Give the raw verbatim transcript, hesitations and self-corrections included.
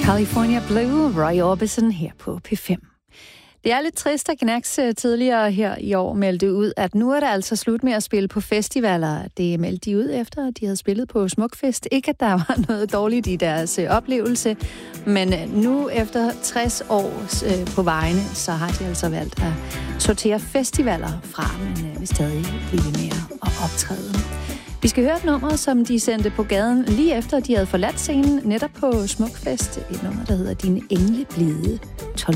California Blue, Roy Orbison her på P fem. Det er lidt trist, at Knacks tidligere her i år meldte ud, at nu er det altså slut med at spille på festivaler. Det meldte de ud efter, at de havde spillet på Smukfest. Ikke, at der var noget dårligt i deres oplevelse, men nu efter tres år på vejene, så har de altså valgt at sortere festivaler fra, men vil stadig blive mere og optræde. Vi skal høre et nummer, som de sendte på gaden lige efter, de havde forladt scenen netop på Smukfest. Et nummer, der hedder Dine engle blide tålmodige.